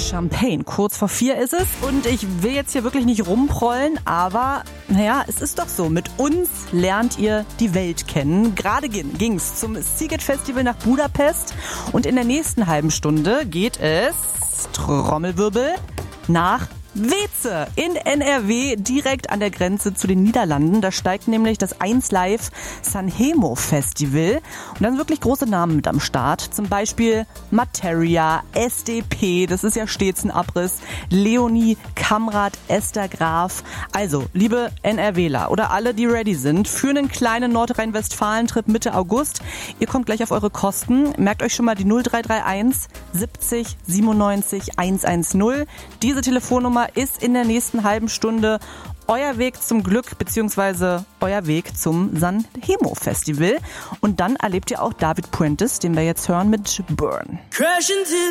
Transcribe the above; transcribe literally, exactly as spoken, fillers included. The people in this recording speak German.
Champagne. Kurz vor vier ist es und ich will jetzt hier wirklich nicht rumprollen, aber naja, es ist doch so. Mit uns lernt ihr die Welt kennen. Gerade ging's zum Sziget Festival nach Budapest und in der nächsten halben Stunde geht es, Trommelwirbel, nach Weeze in N R W, direkt an der Grenze zu den Niederlanden. Da steigt nämlich das eins Live Sanremo Festival. Und dann wirklich große Namen mit am Start. Zum Beispiel Materia, S D P, das ist ja stets ein Abriss, Leonie, Kamrat, Esther Graf. Also, liebe NRWler oder alle, die ready sind, für einen kleinen Nordrhein-Westfalen-Trip Mitte August. Ihr kommt gleich auf eure Kosten. Merkt euch schon mal die null drei drei eins siebzig siebenundneunzig hundertzehn. Diese Telefonnummer ist in der nächsten halben Stunde euer Weg zum Glück bzw. euer Weg zum Sanremo Festival. Und dann erlebt ihr auch David Puentes, den wir jetzt hören mit Burn.